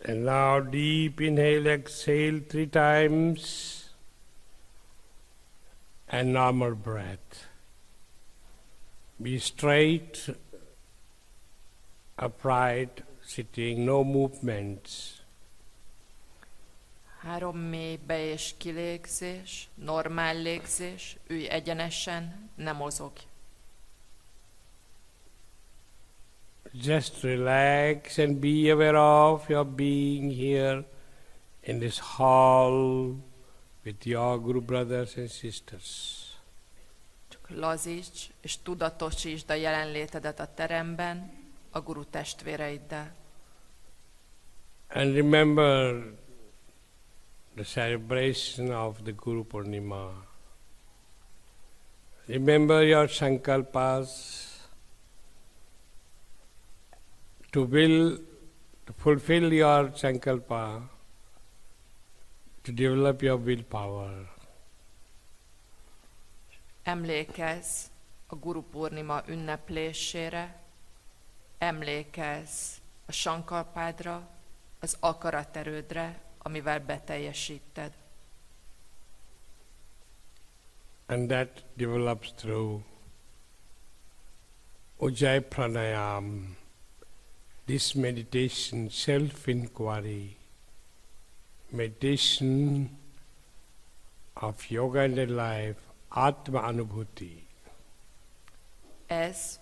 And now deep inhale, exhale 3 times. And normal breath. Be straight, upright, sitting, no movements. 3 mély be- és kilégzés, normál légzés, ülj egyenesen, ne mozogj. Just relax and be aware of your being here in this hall with your Guru brothers and sisters. Csak lazíts és tudatosítsd a jelenlétedet a teremben, a guru testvéreiddel. And remember the celebration of the Guru Purnima. Remember your sankalpas to fulfill your sankalpa, to develop your willpower. Emlékezz a Guru Purnima ünneplésére, emlékezz a sankalpádra, az akaraterődre, amivel beteljesíted. And that develops through Ujjayi Pranayam, this meditation, self-inquiry, meditation of yoga and life, Atma Anubhuti. Ez